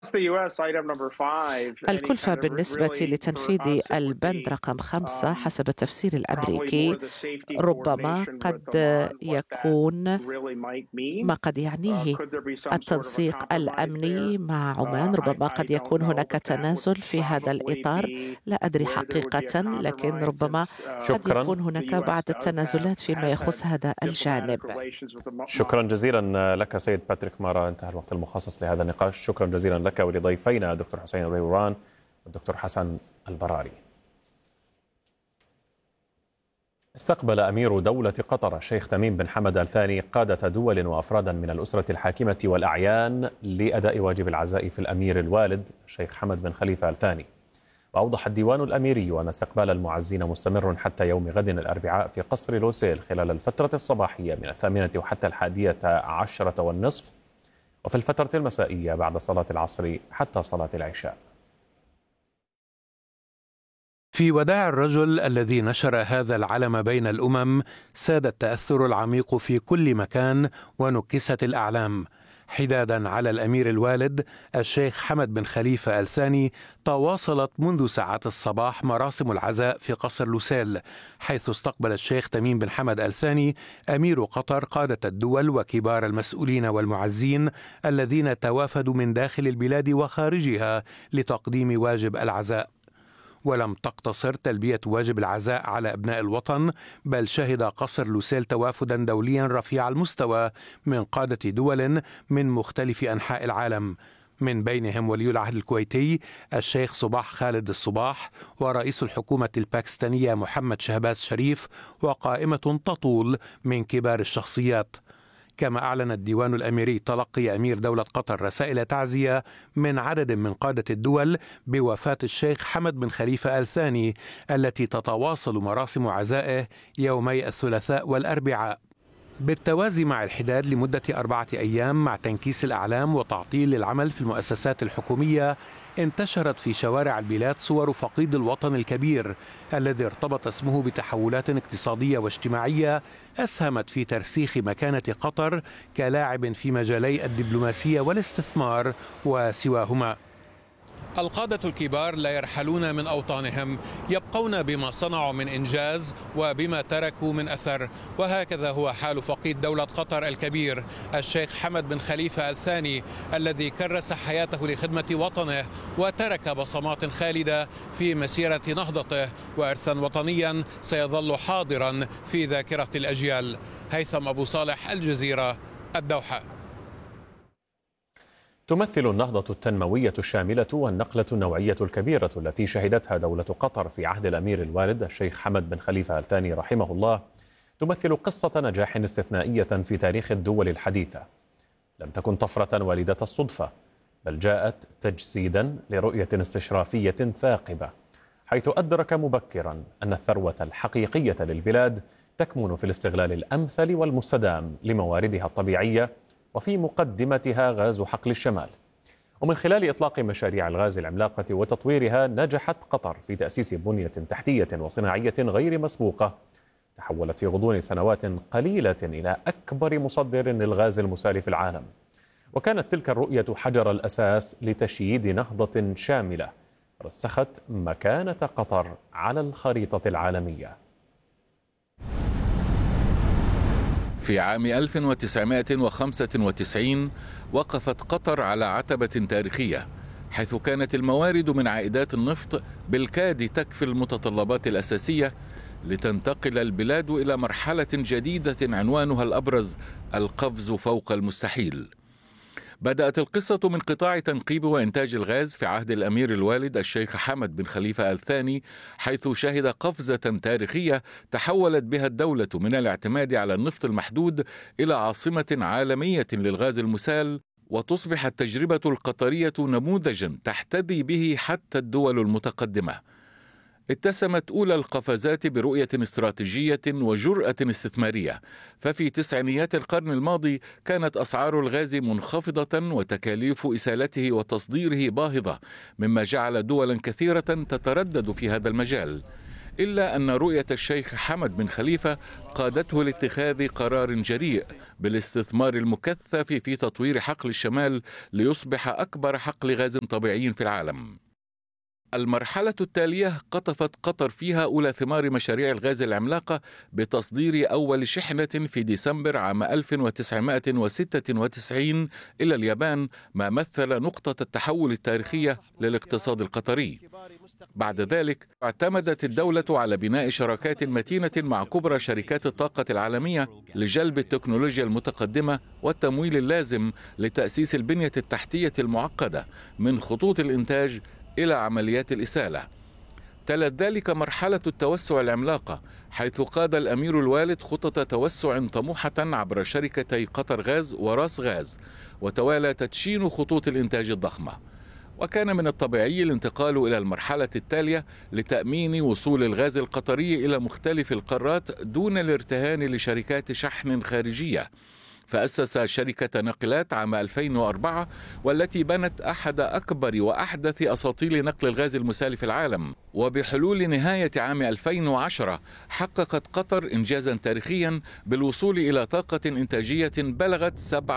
الكلفة بالنسبة لتنفيذ البند رقم 5 حسب التفسير الأمريكي ربما قد يكون ما قد يعنيه التنسيق الأمني مع عمان. ربما قد يكون هناك تنازل في هذا الإطار، لا أدري حقيقة، لكن ربما قد يكون هناك بعض التنازلات فيما يخص هذا الجانب. شكرا جزيلا لك سيد باتريك مارا. انتهى الوقت المخصص لهذا النقاش. شكرا جزيلا لك ولضيفينا الدكتور حسين البيوران والدكتور حسن البراري. استقبل أمير دولة قطر الشيخ تميم بن حمد آل ثاني قادة دول وأفرادا من الأسرة الحاكمة والأعيان لأداء واجب العزاء في الأمير الوالد الشيخ حمد بن خليفة آل ثاني. وأوضح الديوان الأميري أن استقبال المعزين مستمر حتى يوم غد الأربعاء في قصر لوسيل خلال الفترة الصباحية من 8 وحتى 11:30، وفي الفترة المسائية بعد صلاة العصر حتى صلاة العشاء. في وداع الرجل الذي نشر هذا العلم بين الأمم ساد التأثر العميق في كل مكان ونكست الأعلام. حدادا على الأمير الوالد الشيخ حمد بن خليفة آل ثاني تواصلت منذ ساعات الصباح مراسم العزاء في قصر لوسيل، حيث استقبل الشيخ تميم بن حمد آل ثاني أمير قطر قادة الدول وكبار المسؤولين والمعزين الذين توافدوا من داخل البلاد وخارجها لتقديم واجب العزاء. ولم تقتصر تلبية واجب العزاء على أبناء الوطن، بل شهد قصر لوسيل توافدا دوليا رفيع المستوى من قادة دول من مختلف أنحاء العالم، من بينهم ولي العهد الكويتي الشيخ صباح خالد الصباح، ورئيس الحكومة الباكستانية محمد شهباز شريف، وقائمة تطول من كبار الشخصيات. كما أعلن الديوان الأميري تلقي أمير دولة قطر رسائل تعزية من عدد من قادة الدول بوفاة الشيخ حمد بن خليفة آل ثاني، التي تتواصل مراسم عزائه يومي الثلاثاء والأربعاء، بالتوازي مع الحداد لمدة 4 أيام مع تنكيس الأعلام وتعطيل العمل في المؤسسات الحكومية. انتشرت في شوارع البلاد صور فقيد الوطن الكبير الذي ارتبط اسمه بتحولات اقتصادية واجتماعية أسهمت في ترسيخ مكانة قطر كلاعب في مجالي الدبلوماسية والاستثمار وسواهما. القادة الكبار لا يرحلون من أوطانهم، يبقون بما صنعوا من إنجاز وبما تركوا من أثر، وهكذا هو حال فقيد دولة قطر الكبير الشيخ حمد بن خليفة آل ثاني، الذي كرس حياته لخدمة وطنه وترك بصمات خالدة في مسيرة نهضته وإرثا وطنيا سيظل حاضرا في ذاكرة الأجيال. هيثم أبو صالح، الجزيرة، الدوحة. تمثل النهضة التنموية الشاملة والنقلة النوعية الكبيرة التي شهدتها دولة قطر في عهد الأمير الوالد الشيخ حمد بن خليفة آل ثاني رحمه الله تمثل قصة نجاح استثنائية في تاريخ الدول الحديثة. لم تكن طفرة والدة الصدفة، بل جاءت تجسيدا لرؤية استشرافية ثاقبة، حيث أدرك مبكرا أن الثروة الحقيقية للبلاد تكمن في الاستغلال الأمثل والمستدام لمواردها الطبيعية، وفي مقدمتها غاز حقل الشمال. ومن خلال إطلاق مشاريع الغاز العملاقة وتطويرها نجحت قطر في تأسيس بنية تحتية وصناعية غير مسبوقة تحولت في غضون سنوات قليلة إلى أكبر مصدر للغاز المسال في العالم. وكانت تلك الرؤية حجر الأساس لتشييد نهضة شاملة رسخت مكانة قطر على الخريطة العالمية. في عام 1995 وقفت قطر على عتبة تاريخية، حيث كانت الموارد من عائدات النفط بالكاد تكفي المتطلبات الأساسية لتنتقل البلاد إلى مرحلة جديدة عنوانها الأبرز القفز فوق المستحيل. بدأت القصة من قطاع تنقيب وإنتاج الغاز في عهد الأمير الوالد الشيخ حمد بن خليفة آل ثاني، حيث شهد قفزة تاريخية تحولت بها الدولة من الاعتماد على النفط المحدود إلى عاصمة عالمية للغاز المسال، وتصبح التجربة القطرية نموذجا تحتذي به حتى الدول المتقدمة. اتسمت أولى القفزات برؤية استراتيجية وجرأة استثمارية، ففي تسعينيات القرن الماضي كانت أسعار الغاز منخفضة وتكاليف إسالته وتصديره باهظة، مما جعل دولا كثيرة تتردد في هذا المجال. إلا أن رؤية الشيخ حمد بن خليفة قادته لاتخاذ قرار جريء بالاستثمار المكثف في تطوير حقل الشمال ليصبح أكبر حقل غاز طبيعي في العالم. المرحلة التالية قطفت قطر فيها أولى ثمار مشاريع الغاز العملاقة بتصدير أول شحنة في ديسمبر عام 1996 إلى اليابان، ما مثل نقطة التحول التاريخية للاقتصاد القطري. بعد ذلك اعتمدت الدولة على بناء شراكات متينة مع كبرى شركات الطاقة العالمية لجلب التكنولوجيا المتقدمة والتمويل اللازم لتأسيس البنية التحتية المعقدة من خطوط الإنتاج إلى عمليات الإسالة. تلت ذلك مرحلة التوسع العملاقة، حيث قاد الأمير الوالد خطط توسع طموحة عبر شركتي قطر غاز وراس غاز، وتوالى تدشين خطوط الإنتاج الضخمة. وكان من الطبيعي الانتقال إلى المرحلة التالية لتأمين وصول الغاز القطري إلى مختلف القارات دون الارتهان لشركات شحن خارجية، فأسس شركة ناقلات عام 2004 والتي بنت أحد أكبر وأحدث أساطيل نقل الغاز المسال في العالم. وبحلول نهاية عام 2010 حققت قطر إنجازا تاريخيا بالوصول إلى طاقة إنتاجية بلغت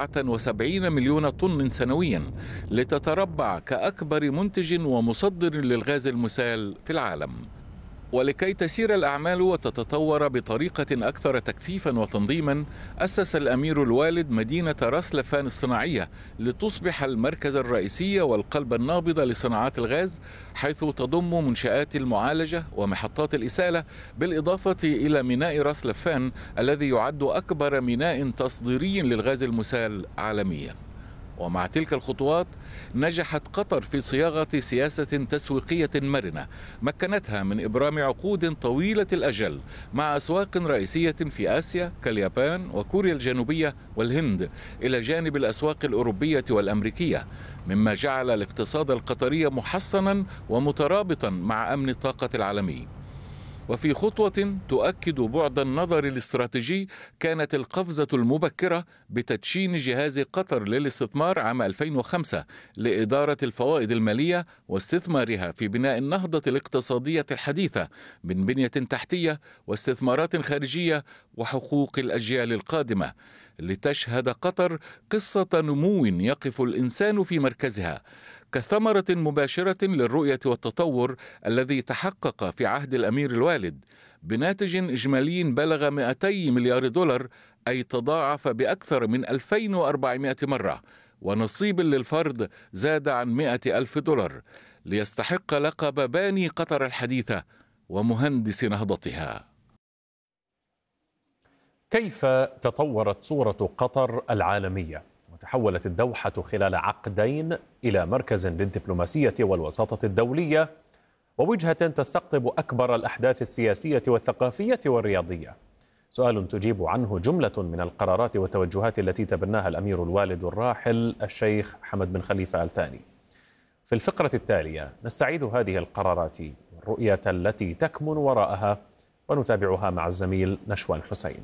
77 مليون طن سنويا، لتتربع كأكبر منتج ومصدر للغاز المسال في العالم. ولكي تسير الأعمال وتتطور بطريقة أكثر تكثيفا وتنظيما، أسس الأمير الوالد مدينة راس لفان الصناعية لتصبح المركز الرئيسي والقلب النابض لصناعات الغاز، حيث تضم منشآت المعالجة ومحطات الإسالة، بالإضافة إلى ميناء راس لفان الذي يعد أكبر ميناء تصديري للغاز المسال عالميا. ومع تلك الخطوات نجحت قطر في صياغة سياسة تسويقية مرنة مكنتها من إبرام عقود طويلة الأجل مع أسواق رئيسية في آسيا كاليابان وكوريا الجنوبية والهند، إلى جانب الأسواق الأوروبية والأمريكية، مما جعل الاقتصاد القطري محصنا ومترابطا مع أمن الطاقة العالمي. وفي خطوة تؤكد بعد النظر الاستراتيجي كانت القفزة المبكرة بتدشين جهاز قطر للاستثمار عام 2005 لإدارة الفوائد المالية واستثمارها في بناء النهضة الاقتصادية الحديثة من بنية تحتية واستثمارات خارجية وحقوق الأجيال القادمة، لتشهد قطر قصة نمو يقف الإنسان في مركزها، كثمرة مباشرة للرؤية والتطور الذي تحقق في عهد الأمير الوالد، بناتج إجمالي بلغ 200 مليار دولار، أي تضاعف بأكثر من 2400 مرة، ونصيب للفرد زاد عن 100,000 دولار، ليستحق لقب باني قطر الحديثة ومهندس نهضتها. كيف تطورت صورة قطر العالمية وتحولت الدوحة خلال عقدين إلى مركز للدبلوماسية والوساطة الدولية ووجهة تستقطب أكبر الأحداث السياسية والثقافية والرياضية؟ سؤال تجيب عنه جملة من القرارات والتوجهات التي تبناها الأمير الوالد الراحل الشيخ حمد بن خليفة آل ثاني. في الفقرة التالية نستعيد هذه القرارات والرؤية التي تكمن وراءها ونتابعها مع الزميل نشوان حسين.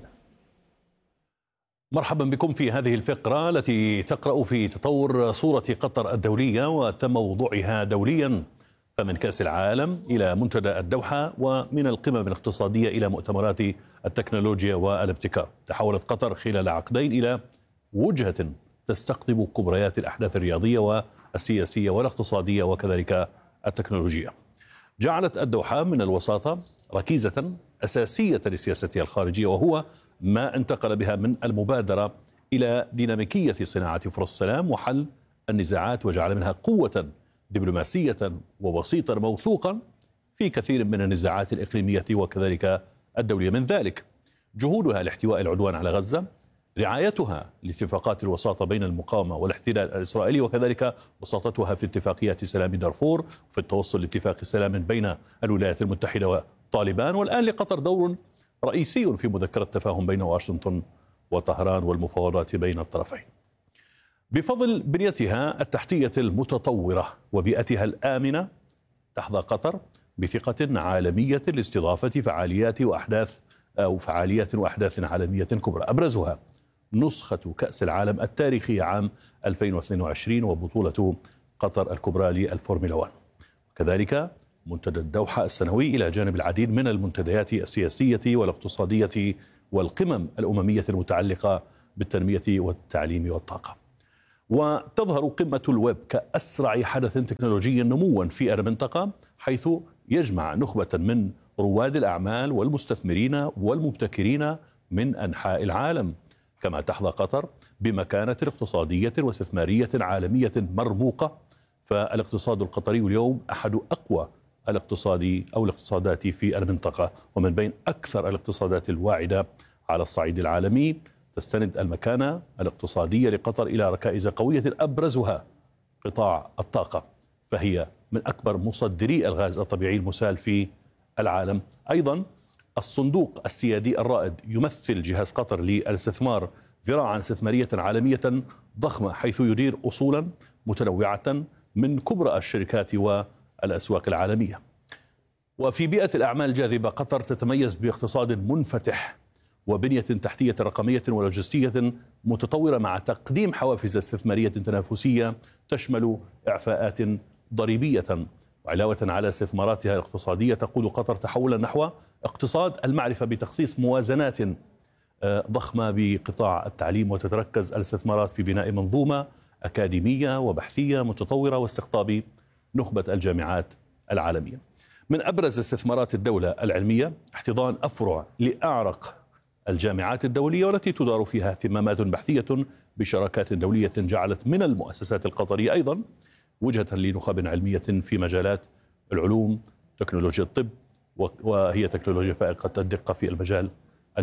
مرحبا بكم في هذه الفقرة التي تقرأ في تطور صورة قطر الدولية وتم وضوعها دوليا، فمن كأس العالم إلى منتدى الدوحة، ومن القمم الاقتصادية إلى مؤتمرات التكنولوجيا والابتكار. تحولت قطر خلال عقدين إلى وجهة تستقطب كبريات الأحداث الرياضية والسياسية والاقتصادية وكذلك التكنولوجية. جعلت الدوحة من الوساطة ركيزة أساسية لسياستها الخارجية، وهو ما انتقل بها من المبادرة إلى ديناميكية صناعة فرص السلام وحل النزاعات، وجعل منها قوة دبلوماسية ووسيطا موثوقا في كثير من النزاعات الإقليمية وكذلك الدولية. من ذلك جهودها لاحتواء العدوان على غزة، رعايتها لاتفاقات الوساطة بين المقاومة والاحتلال الإسرائيلي، وكذلك وساطتها في اتفاقيات سلام دارفور وفي التوصل لاتفاق سلام بين الولايات المتحدة وطالبان. والآن لقطر دور رئيسي في مذكرة تفاهم بين واشنطن وطهران والمفاوضات بين الطرفين. بفضل بنيتها التحتية المتطورة وبيئتها الآمنة، تحظى قطر بثقة عالمية لاستضافة فعاليات وأحداث عالمية كبرى، أبرزها نسخة كأس العالم التاريخية عام 2022 وبطولة قطر الكبرى للفورمولا 1، وكذلك منتدى الدوحة السنوي إلى جانب العديد من المنتديات السياسية والاقتصادية والقمم الأممية المتعلقة بالتنمية والتعليم والطاقة. وتظهر قمة الويب كأسرع حدث تكنولوجي نموا في المنطقة، حيث يجمع نخبة من رواد الأعمال والمستثمرين والمبتكرين من أنحاء العالم. كما تحظى قطر بمكانة اقتصادية واستثمارية عالمية مرموقة، فالاقتصاد القطري اليوم أحد أقوى الاقتصادات في المنطقة، ومن بين أكثر الاقتصادات الواعدة على الصعيد العالمي. تستند المكانة الاقتصادية لقطر إلى ركائز قوية أبرزها قطاع الطاقة، فهي من أكبر مصدري الغاز الطبيعي المسال في العالم. أيضا الصندوق السيادي الرائد يمثل جهاز قطر للاستثمار ذراعا استثمارية عالمية ضخمة، حيث يدير أصولا متنوعة من كبرى الشركات والأسواق العالمية. وفي بيئة الأعمال الجاذبة، قطر تتميز باقتصاد منفتح وبنية تحتية رقمية ولوجستية متطورة، مع تقديم حوافز استثمارية تنافسية تشمل إعفاءات ضريبية. وعلاوة على استثماراتها الاقتصادية، تقود قطر تحولا نحو اقتصاد المعرفة بتخصيص موازنات ضخمة بقطاع التعليم، وتتركز الاستثمارات في بناء منظومة أكاديمية وبحثية متطورة واستقطاب نخبة الجامعات العالمية. من أبرز استثمارات الدولة العلمية احتضان أفرع لأعرق الجامعات الدولية، والتي تدار فيها اهتمامات بحثية بشراكات دولية جعلت من المؤسسات القطرية أيضا وجهة لنخب علمية في مجالات العلوم، تكنولوجيا الطب، وهي تكنولوجيا فائقة الدقة في المجال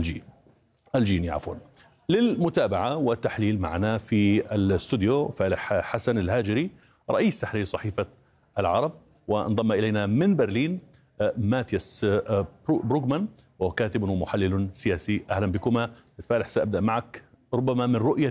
الجيني. للمتابعة والتحليل معنا في الاستوديو فالح حسن الهاجري، رئيس تحرير صحيفة العرب، وانضم إلينا من برلين ماتياس بروغمان، وهو كاتب ومحلل سياسي. أهلا بكما. فالح، سأبدأ معك ربما من رؤية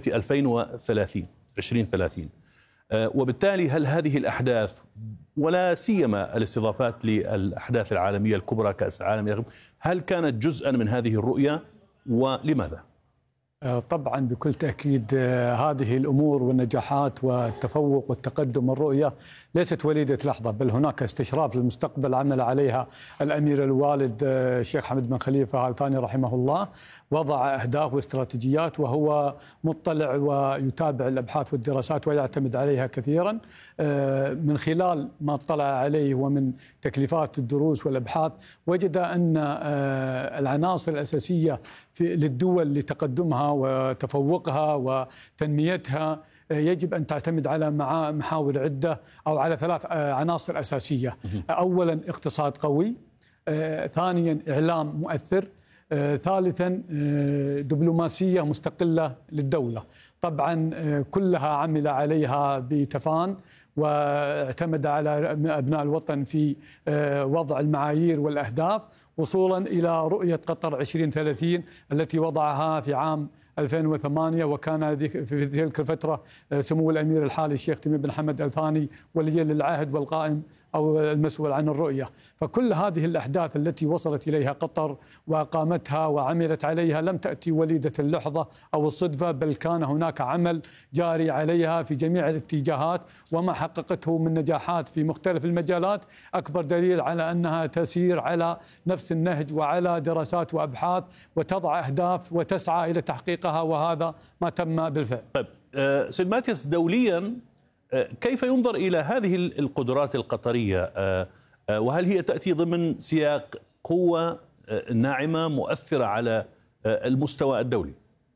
2030، وبالتالي هل هذه الأحداث ولا سيما الاستضافات للأحداث العالمية الكبرى كأس العالم، هل كانت جزءا من هذه الرؤية ولماذا؟ طبعا بكل تأكيد هذه الأمور والنجاحات والتفوق والتقدم والرؤية ليست وليدة لحظة، بل هناك استشراف للمستقبل عمل عليها الأمير الوالد الشيخ حمد بن خليفة آل ثاني رحمه الله. وضع أهداف واستراتيجيات، وهو مطلع ويتابع الأبحاث والدراسات ويعتمد عليها كثيرا. من خلال ما اطلع عليه ومن تكليفات الدروس والأبحاث، وجد أن العناصر الأساسية للدول لتقدمها وتفوقها وتنميتها يجب أن تعتمد على محاور عدة أو على 3 عناصر أساسية. أولا اقتصاد قوي، ثانيا إعلام مؤثر، ثالثا دبلوماسية مستقلة للدولة. طبعا كلها عمل عليها بتفان، واعتمد على أبناء الوطن في وضع المعايير والأهداف وصولا إلى رؤية قطر 2030 التي وضعها في عام 2008، وكان في تلك الفترة سمو الأمير الحالي الشيخ تميم بن حمد آل ثاني ولي العهد والقائم أو المسؤول عن الرؤية. فكل هذه الأحداث التي وصلت إليها قطر وقامتها وعملت عليها لم تأتي وليدة اللحظة أو الصدفة، بل كان هناك عمل جاري عليها في جميع الاتجاهات، وما حققته من نجاحات في مختلف المجالات أكبر دليل على أنها تسير على نفس النهج وعلى دراسات وأبحاث وتضع أهداف وتسعى إلى تحقيقها، وهذا ما تم بالفعل. طيب سيد ماتياس، دوليا كيف ينظر إلى هذه القدرات القطرية، وهل هي تأتي ضمن سياق قوة ناعمة مؤثرة على المستوى الدولي؟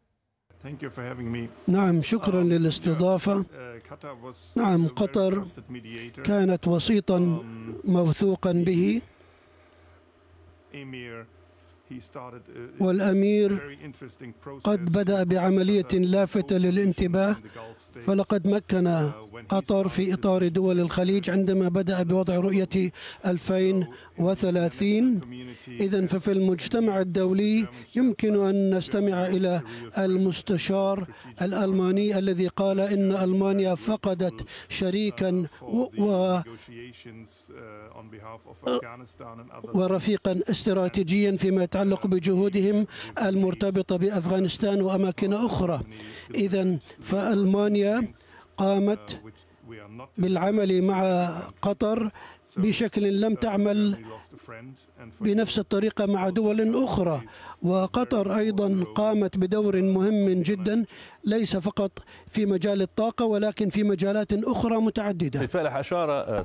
نعم، شكرا للاستضافة. نعم، قطر كانت وسيطا موثوقا به، والأمير قد بدأ بعملية لافتة للانتباه، فلقد مكن قطر في إطار دول الخليج عندما بدأ بوضع رؤية 2030. إذن ففي المجتمع الدولي يمكن أن نستمع إلى المستشار الألماني الذي قال إن ألمانيا فقدت شريكا ورفيقا استراتيجيا فيما يتعلق بجهودهم المرتبطة بأفغانستان وأماكن أخرى. إذن فألمانيا قامت بالعمل مع قطر بشكل لم تعمل بنفس الطريقة مع دول أخرى. وقطر أيضا قامت بدور مهم جدا ليس فقط في مجال الطاقة ولكن في مجالات أخرى متعددة. سيد فالح، أشار